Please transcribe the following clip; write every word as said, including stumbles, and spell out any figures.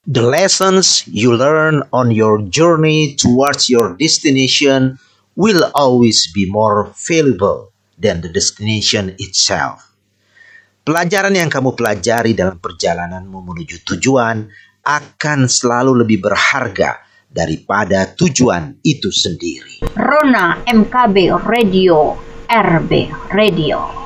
The lessons you learn on your journey towards your destination will always be more valuable than the destination itself. Pelajaran yang kamu pelajari dalam perjalananmu menuju tujuan akan selalu lebih berharga daripada tujuan itu sendiri. Rona M K B Radio, R B Radio.